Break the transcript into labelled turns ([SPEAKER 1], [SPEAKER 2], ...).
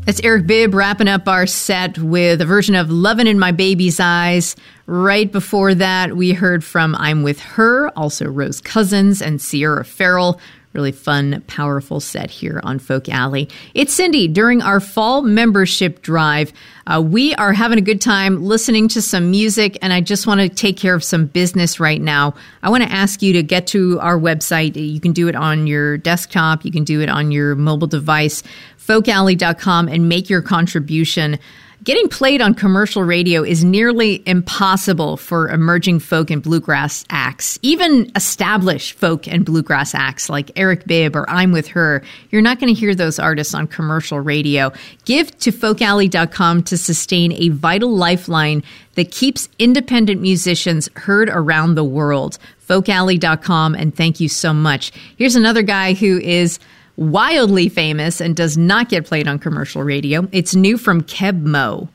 [SPEAKER 1] That's Eric Bibb wrapping up our set with a version of Lovin' in My Baby's Eyes. Right before that, we heard from I'm With Her, also Rose Cousins and Sierra Farrell. Really fun, powerful set here on Folk Alley. It's Cindy. During our fall membership drive, we are having a good time listening to some music, and I just want to take care of some business right now. I want to ask you to get to our website. You can do it on your desktop. You can do it on your mobile device, folkalley.com, and make your contribution. Getting played on commercial radio is nearly impossible for emerging folk and bluegrass acts. Even established folk and bluegrass acts like Eric Bibb or I'm With Her, you're not going to hear those artists on commercial radio. Give to folkalley.com to sustain a vital lifeline that keeps independent musicians heard around the world. Folkalley.com, and thank you so much. Here's another guy who is wildly famous and does not get played on commercial radio. It's new from Keb Mo.